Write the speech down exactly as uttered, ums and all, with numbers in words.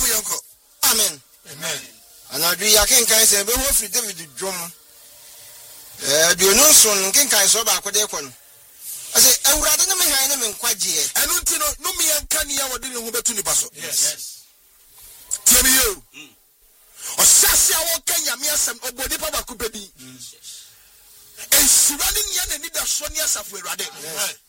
yanko. Amen. Amen. And I do ya can kind say be ho free David drum. Eh do no so nken kan so ba akode kon. I say Ewurade na me han na me nkwaje e. Enu nti no no me yanka ne ya wode ne ho betu ni baso. Yes. Tie me yo. O sase a wo kan yame asem obodi pa ba ko pedi. Yes. Ensura ne nia na ni da so ne asafo Ewurade.